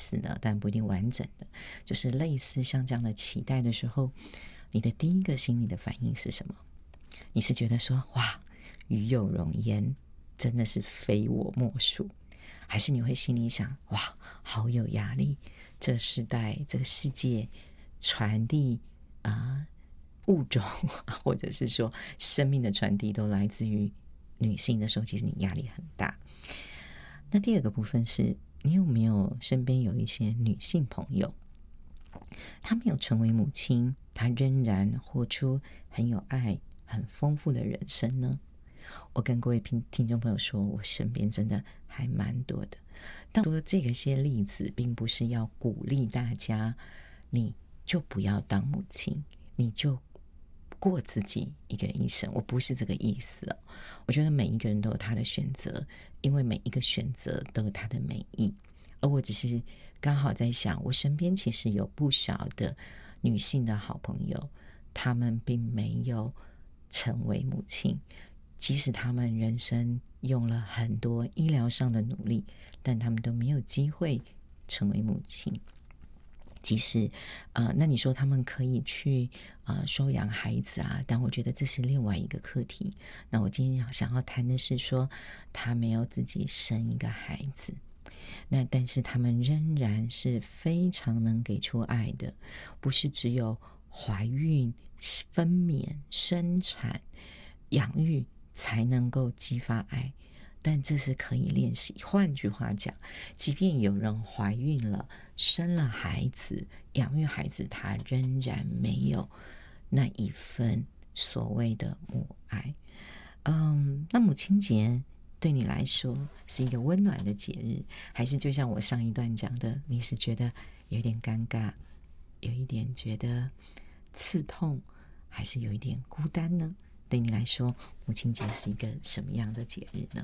似呢，但不一定完整的，就是类似像这样的期待的时候，你的第一个心理的反应是什么？你是觉得说哇，与有荣焉，真的是非我莫属，还是你会心里想哇，好有压力，这个时代这个世界传递物种或者是说生命的传递都来自于女性的时候，其实你压力很大。那第二个部分是你有没有身边有一些女性朋友，她没有成为母亲，她仍然活出很有爱很丰富的人生呢？我跟各位听众朋友说，我身边真的还蛮多的。但说这个些例子并不是要鼓励大家你就不要当母亲，你就过自己一个人一生，我不是这个意思哦。我觉得每一个人都有他的选择，因为每一个选择都有他的美意。而我只是刚好在想，我身边其实有不少的女性的好朋友，她们并没有成为母亲，即使她们人生用了很多医疗上的努力，但她们都没有机会成为母亲。即使那你说他们可以去收养孩子啊，但我觉得这是另外一个课题。那我今天想要谈的是说，他没有自己生一个孩子，那但是他们仍然是非常能给出爱的，不是只有怀孕、分娩、生产、养育才能够激发爱，但这是可以练习。换句话讲，即便有人怀孕了，生了孩子，养育孩子，他仍然没有那一份所谓的母爱。那母亲节对你来说是一个温暖的节日，还是就像我上一段讲的，你是觉得有点尴尬，有一点觉得刺痛，还是有一点孤单呢？对你来说，母亲节是一个什么样的节日呢？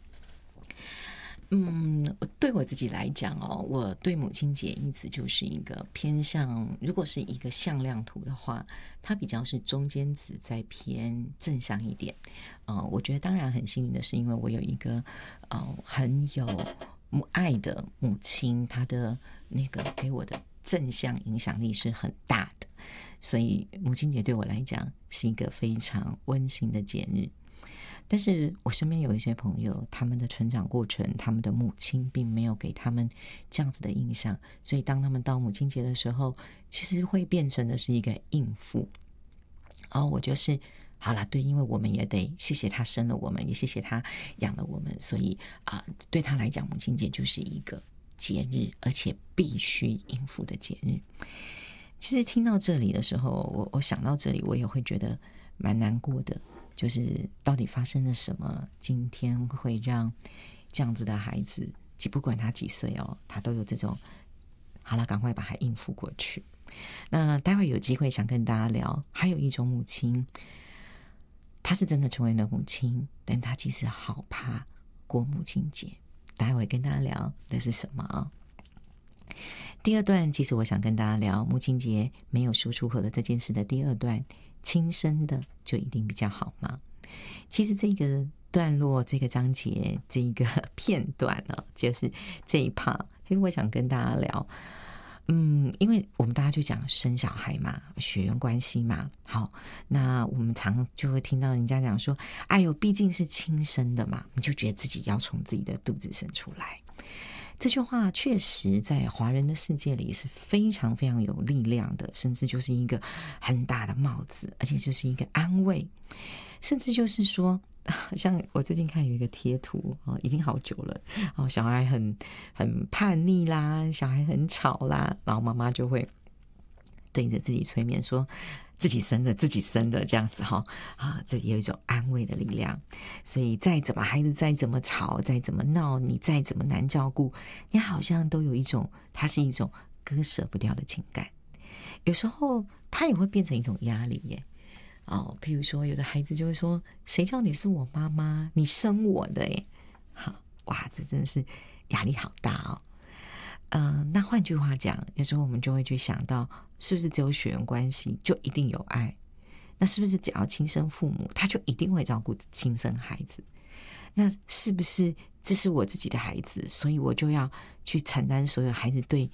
对我自己来讲哦，我对母亲节一直就是一个偏向，如果是一个向量图的话，它比较是中间值在偏正向一点。我觉得当然很幸运的是，因为我有一个很有爱的母亲，她的那个给我的正向影响力是很大的，所以母亲节对我来讲是一个非常温馨的节日。但是我身边有一些朋友，他们的成长过程，他们的母亲并没有给他们这样子的印象，所以当他们到母亲节的时候，其实会变成的是一个应付。我就是好了，对，因为我们也得谢谢他生了我们，也谢谢他养了我们，所以对他来讲，母亲节就是一个节日，而且必须应付的节日。其实听到这里的时候，我想到这里，我也会觉得蛮难过的。就是到底发生了什么，今天会让这样子的孩子，不管他几岁哦，他都有这种好了，赶快把他应付过去。那待会有机会想跟大家聊，还有一种母亲，她是真的成为了母亲，但她其实好怕过母亲节。待会跟大家聊的是什么啊？第二段，其实我想跟大家聊母亲节没有说出口的这件事的第二段，亲生的就一定比较好吗？其实这个段落，这个章节，这一个片段呢，就是这一 part， 其实我想跟大家聊，因为我们大家就讲生小孩嘛，血缘关系嘛，好，那我们常就会听到人家讲说，哎呦，毕竟是亲生的嘛，你就觉得自己要从自己的肚子生出来。这句话确实在华人的世界里是非常非常有力量的，甚至就是一个很大的帽子，而且就是一个安慰，甚至就是说，像我最近看有一个贴图已经好久了小孩很叛逆啦，小孩很吵啦，然后妈妈就会对着自己催眠说自己生的这样子这也有一种安慰的力量。所以再怎么孩子再怎么吵，再怎么闹，你再怎么难照顾，你好像都有一种，它是一种割舍不掉的情感。有时候它也会变成一种压力耶。譬如说有的孩子就会说，谁叫你是我妈妈，你生我的耶。哇，这真的是压力好大哦。那换句话讲，有时候我们就会去想到，是不是只有血缘关系就一定有爱？那是不是只要亲生父母，他就一定会照顾亲生孩子？那是不是这是我自己的孩子，所以我就要去承担所有孩子对